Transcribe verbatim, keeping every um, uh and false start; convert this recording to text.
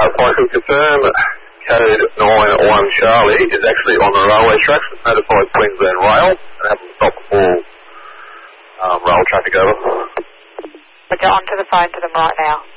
Uh, Parker confirm, code nine one Charlie is actually on the railway tracks. It's notified Queensland Rail and haven't stopped all um, rail traffic over. But you're onto the phone to them right now.